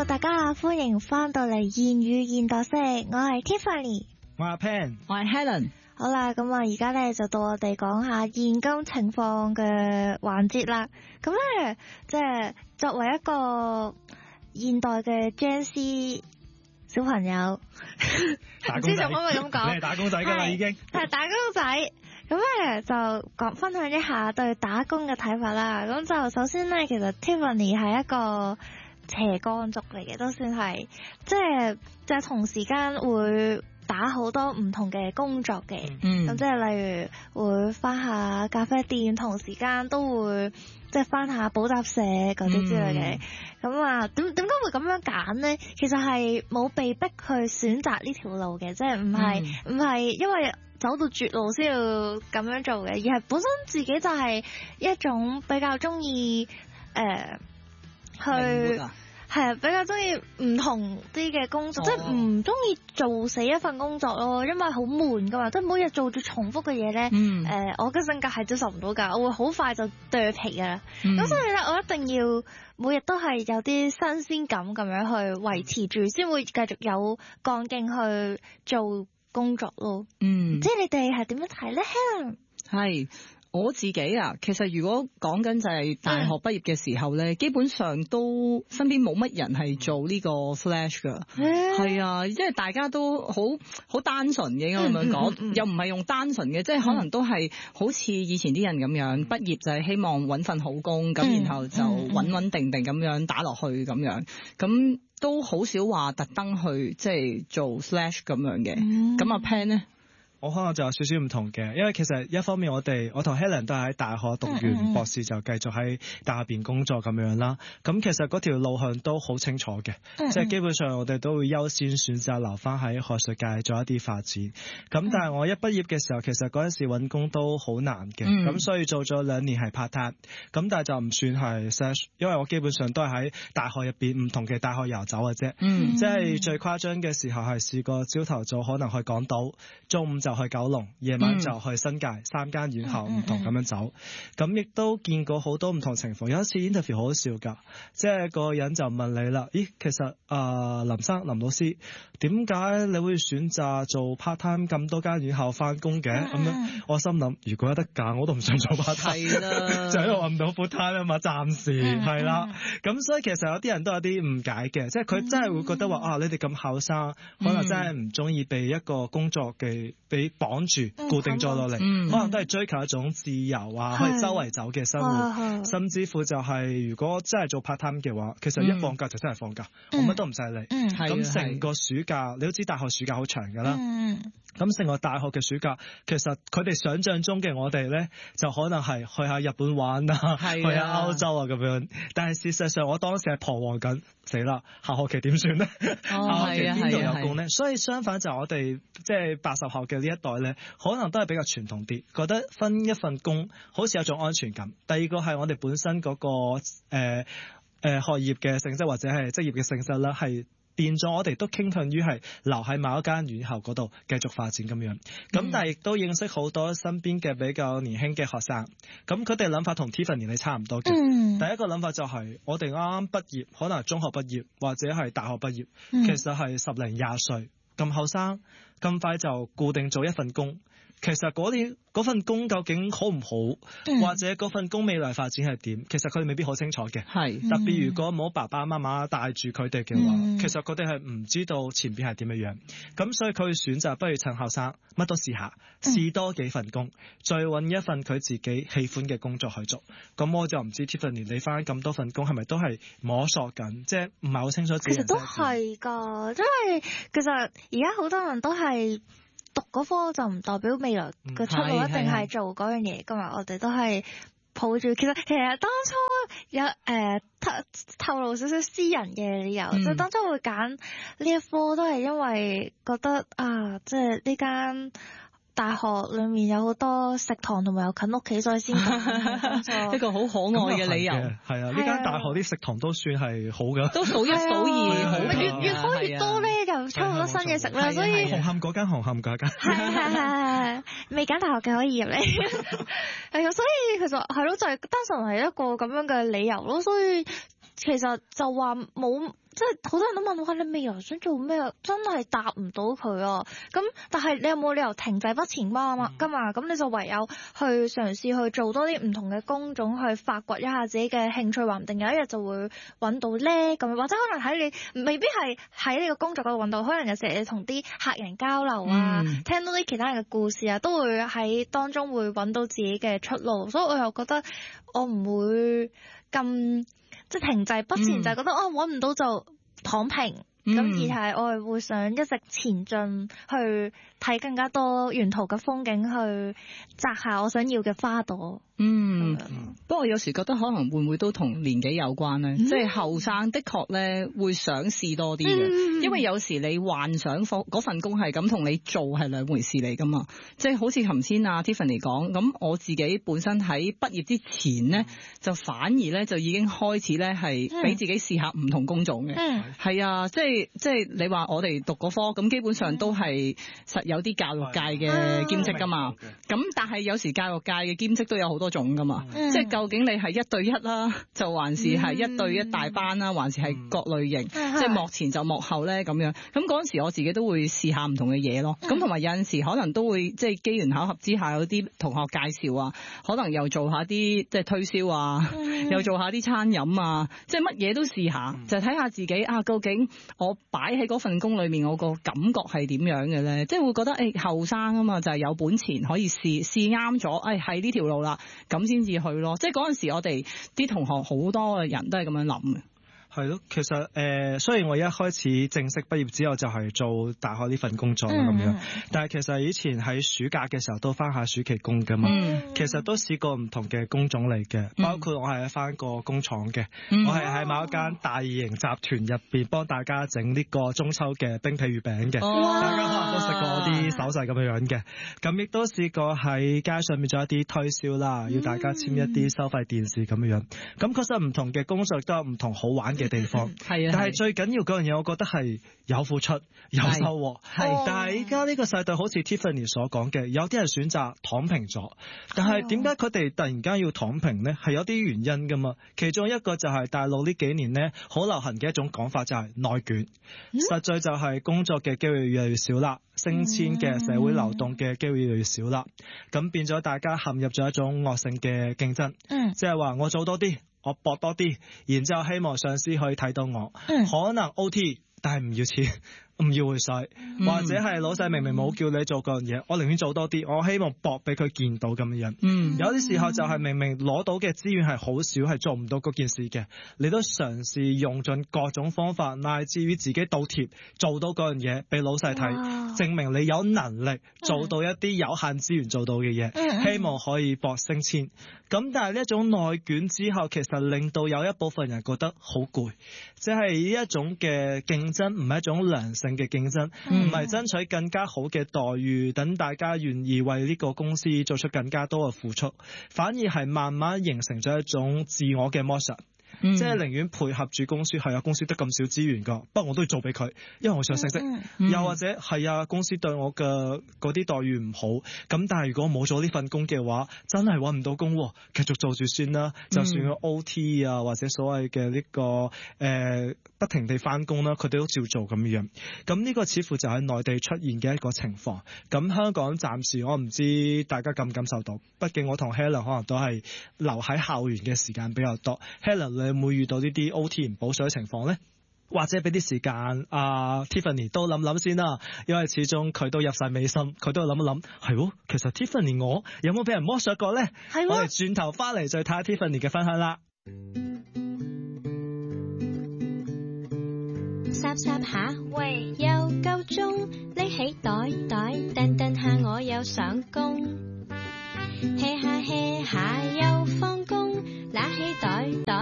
Hello， 大家好，歡迎翻到嚟言語現代式，我係 Tiffany， 我係 Pan， 我係 Helen。 好啦，咁啊，而家咧就到我哋講下現今情況嘅環節啦。咁咧，即係作為一個現代嘅 Gen Z 小朋友，唔知仲可唔可以咁講？ 你係打工仔噶啦，已經係打工仔。咁咧就分享一下對打工嘅睇法啦。咁就首先咧，其實 Tiffany 係一個斜槓族嚟嘅，都算係，即係同時間會打好多唔同嘅工作嘅。咁即係例如會翻下咖啡店，同時間都會即係翻下補習社嗰啲之類嘅。咁啊，點解會咁樣揀呢？其實係冇被逼去選擇呢條路嘅，即係唔係因為走到絕路先要咁樣做嘅，而係本身自己就係一種比較中意係比較中意唔同啲嘅工作，即係唔中意做死一份工作咯，因為好悶噶嘛，即係每日做住重複嘅嘢咧。我嘅性格係接受唔到噶，我會好快就對皮噶啦。咁所以咧，我一定要每日都係有啲新鮮感咁樣去維持住，先會繼續有幹勁去做工作咯。即係你哋係點樣睇咧 Helen？ 係我自己啊，其實如果講緊就係大學畢業嘅時候咧，基本上都身邊冇乜人係做呢個 Slash 噶。係啊，因為大家都好單純嘅，應該咁樣講，又唔係用單純嘅，即係可能都係好似以前啲人咁樣，畢業就係希望揾份好工，咁然後就穩定定咁樣打落去咁樣，咁都好少話特登去即係做 Slash 咁樣嘅。咁阿 Pan 咧？ 我可能就有少少唔同嘅，因為其實一方面我同 Helen 都係喺大學讀完博士就繼續喺大學邊工作咁樣啦。咁其實嗰條路向都好清楚嘅，即係基本上我哋都會優先選擇留翻喺學術界做一啲發展。咁但係我一畢業嘅時候，其實嗰陣時揾工都好難嘅，咁所以做咗2年係 part time， 咁但係就唔算係 slash， 因為我基本上都係喺大學入邊唔同嘅大學遊走嘅啫。即係最誇張嘅時候係試過朝頭早可能去港島，中午就去九龍，夜晚就去新界，3間院校唔同咁樣走。咁亦都見過好多唔同情況。有一次 interview 好笑㗎，即係個人就問你啦，咦，其實林老師，點解你會選擇做 part time 咁多間院校翻工嘅？咁樣我心諗，如果有得揀，我都唔想做 part time 啦，就因為我唔到 full time 啊嘛，暫時係啦。咁所以其實有啲人都有啲誤解嘅，即係佢真係會覺得話你哋咁後生，可能真係唔中意被一個工作嘅被綁住固定咗落嚟，可能都係追求一種自由啊，可以周圍走嘅生活，甚至乎就係如果真係做 part time 嘅話，其實一放假就真係放假，我乜都唔使理。咁成個暑假，你都知大學暑假好長㗎啦。咁成個大學嘅暑假，其實佢哋想象中嘅我哋咧，就可能係去下日本玩啊，去下歐洲啊咁樣。但係事實上，我當時係彷徨緊，死啦，下學期點算咧？下學期邊度有工咧？所以相反就係我哋即係80後嘅呢一代咧，可能都係比較傳統啲，覺得分一份工好似有種安全感。第二個係我哋本身嗰個學業嘅性質或者係職業嘅性質啦，係變咗我哋都傾向於係留喺某一間院校嗰度繼續發展咁樣。咁但係亦都認識好多身邊嘅比較年輕嘅學生，咁佢哋諗法同 Tiffany 年齡差唔多嘅。第一個諗法就係我哋啱啱畢業，可能係中學畢業或者係大學畢業，其實係10零20歲咁後生，咁快就固定做一份工。其實嗰份工究竟好唔好，或者嗰份工未來發展係點，其實佢哋未必好清楚嘅。特別如果冇爸爸媽媽帶住佢哋嘅話，其實佢哋係唔知道前邊係點樣。咁所以佢會選擇不如趁後生乜都試下，試多幾份工，再揾一份佢自己喜歡嘅工作去做。咁我就唔知 Tiffany 你翻咁多份工係咪都係摸索緊，即係唔係好清楚自己。 其實都係㗎，因為其實而家好多人都係讀嗰科就唔代表未來嘅出路一定係做嗰樣嘢㗎嘛。我哋都係抱住其實當初有透露少少私人嘅理由，即係當初會揀呢一科都係因為覺得即係呢間大學裏面有好多食堂同埋有近屋企，所以先一個好可愛嘅理由。 係啊，呢間大學啲食堂都算係好㗎， 都數一數二好。 越開越多咧，就出好多新嘢食啦。所以紅磡嗰間係未揀大學嘅可以入嚟。係啊，所以其實係咯，就係單純係一個咁樣嘅理由咯。所以其實就話冇即係好多人都問我，你未來想做咩？真係答唔到佢啊！咁但係你有冇理由停滯不前㗎嘛？咁你就唯有去嘗試去做多啲唔同嘅工種，去發掘一下自己嘅興趣，話唔定有一日就會揾到咧。咁或者可能喺你未必係喺呢個工作嗰度揾到，可能有時你同啲客人交流啊，聽到啲其他人嘅故事啊，都會喺當中會揾到自己嘅出路。所以我又覺得我唔會咁即係停滯不前，就係覺得揾唔到就躺平。咁而係我係會想一直前進，去睇更加多沿途嘅風景，去摘下我想要嘅花朵。 不過有時覺得可能會唔會都同年紀有關咧？即係後生的確咧會想試多啲嘅，因為有時你幻想嗰份工係咁，同你做係兩回事嚟噶嘛。即係好似頭先阿 Tiffany 講，咁我自己本身喺畢業之前咧，就反而咧就已經開始咧係俾自己試下唔同工種嘅。係啊，即係你話我哋讀嗰科，咁基本上都係實有啲教育界嘅兼職噶嘛。咁但係有時教育界嘅兼職都有好多種噶嘛。即係究竟你係1對1啦，就還是係1對1大班啦，還是係各類型，即係幕前就幕後咧咁樣。咁嗰陣時我自己都會試下唔同嘅嘢咯。咁同埋有陣時可能都會即係機緣巧合之下，有啲同學介紹啊，可能又做下啲即係推銷啊，又做下啲餐飲啊，即係乜嘢都試下，就睇下自己究竟我擺喺嗰份工裏面，我個感覺係點樣嘅咧？即係會覺得後生啊嘛，就係有本錢可以試啱咗，係呢條路啦，咁先至去咯。即係嗰陣時我哋啲同學好多嘅人都係咁樣諗嘅。 係咯，其實雖然我一開始正式畢業之後就係做大學呢份工作咁樣，但係其實以前喺暑假嘅時候都翻下暑期工噶嘛，其實都試過唔同嘅工種嚟嘅，包括我係翻過工廠嘅，我係喺某一間大型集團入邊幫大家整呢個中秋嘅冰皮月餅嘅，大家可能都食過我啲手勢咁樣嘅，咁亦都試過喺街上面做一啲推銷啦，要大家簽一啲收費電視咁樣，咁確實唔同嘅工作都有唔同好玩嘅地方，但係最緊要嗰樣嘢，我覺得係有付出有收穫。但係依家呢個世代好似 Tiffany 所講嘅，有啲人選擇躺平咗，但係點解佢哋突然間要躺平呢？係有啲原因噶嘛。其中一個就係大陸呢幾年呢好流行嘅一種講法，就係內卷，實在就係工作嘅機會越嚟越少啦，升遷嘅社會流動嘅機會越嚟越少啦，咁變咗大家陷入咗一種惡性嘅競爭，即係話我做多啲，我搏多啲，然之後希望上司可以睇到我，可能 OT， 但係唔要錢，唔要回饋，或者係老細明明冇叫你做嗰樣嘢，我寧願做多啲，我希望搏俾佢見到咁樣。有啲時候就係明明攞到嘅資源係好少，係做唔到嗰件事嘅，你都嘗試用盡各種方法，乃至於自己倒貼做到嗰樣嘢俾老細睇，證明你有能力做到一啲有限資源做到嘅嘢，希望可以搏升遷。咁但係呢一種內卷之後，其實令到有一部分人覺得好攰，即係呢一種嘅競爭唔係一種良性嘅競爭，唔係爭取更加好嘅待遇，等大家願意為呢個公司做出更加多嘅付出，反而係慢慢形成咗一種自我嘅剝削。即係寧願配合住公司，係啊，公司得咁少資源噶，不過我都要做俾佢，因為我想升職。又或者係啊，公司對我嘅嗰啲待遇唔好，咁但係如果冇咗呢份工嘅話，真係搵唔到工，繼續做住算啦。就算個 OT 啊，或者所謂嘅呢個不停地翻工啦，佢哋都照做咁樣。咁呢個似乎就喺內地出現嘅一個情況。咁香港暫時我唔知大家感唔感受到，畢竟我同 Helen 可能都係留喺校園嘅時間比較多。Helen，你有冇遇到呢啲 OT 唔補水嘅情況呢？或者俾啲時間Tiffany 都諗諗先啦，因為始終佢都入晒美心，佢都諗一諗，係喎，其實 Tiffany 我有冇俾人剝削過呢？我哋轉頭翻嚟再睇下 Tiffany 嘅分享啦。 霎霎下，喂，又夠鐘，拎起袋，掟掟下我又上工，hea 下 hea 下又放工，拿起袋。